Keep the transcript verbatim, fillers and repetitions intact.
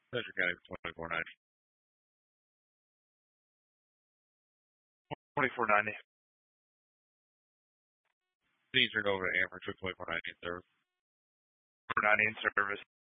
Central County for twenty-four ninety. twenty-four ninety. These are over to Amherst for twenty-four ninety in service. twenty-four ninety in service.